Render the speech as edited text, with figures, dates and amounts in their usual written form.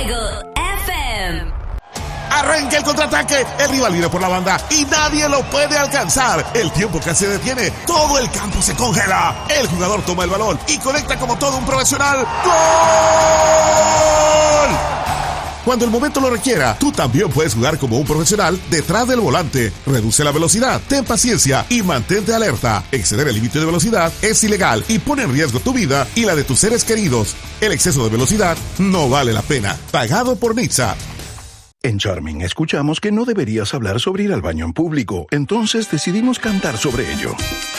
Fuego FM. Arranca el contraataque, el rival viene por la banda y nadie lo puede alcanzar. El tiempo casi se detiene, todo el campo se congela. El jugador toma el balón y conecta como todo un profesional. ¡Gol! Cuando el momento lo requiera, tú también puedes jugar como un profesional detrás del volante. Reduce la velocidad, ten paciencia y mantente alerta. Exceder el límite de velocidad es ilegal y pone en riesgo tu vida y la de tus seres queridos. El exceso de velocidad no vale la pena. Pagado por Nizza. En Charming escuchamos que no deberías hablar sobre ir al baño en público, entonces decidimos cantar sobre ello.